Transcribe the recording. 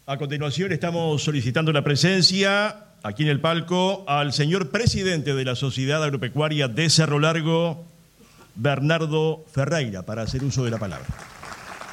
A continuación estamos solicitando la presencia aquí en el palco al señor presidente de la Sociedad Agropecuaria de Cerro Largo, Bernardo Ferreira, para hacer uso de la palabra.